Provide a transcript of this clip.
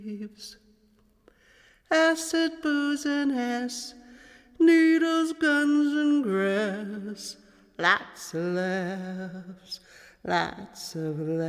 Acid, booze, and ass, needles, guns, and grass, lots of laughs, lots of laughs.